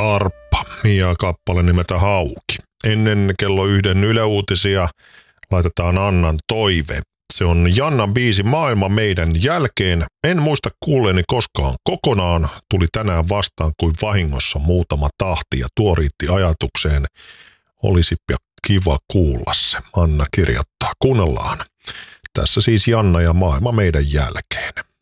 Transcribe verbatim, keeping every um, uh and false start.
Arppa ja kappale nimeltä Hauki. Ennen kello yhden Yle Uutisia laitetaan Annan toive. Se on Jannan biisi Maailma meidän jälkeen. En muista kuulleeni koskaan kokonaan. Tuli tänään vastaan kuin vahingossa muutama tahti ja tuo riitti ajatukseen. Olisi kiva kuulla se. Anna kirjoittaa. Kuunnellaan. Tässä siis Janna ja Maailma meidän jälkeen.